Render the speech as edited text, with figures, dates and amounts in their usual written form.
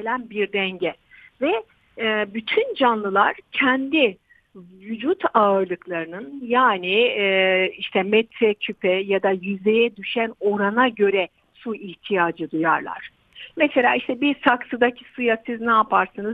gelen bir denge. Ve bütün canlılar kendi vücut ağırlıklarının yani işte metreküpe ya da yüzeye düşen orana göre su ihtiyacı duyarlar. Mesela işte bir saksıdaki suya siz ne yaparsınız?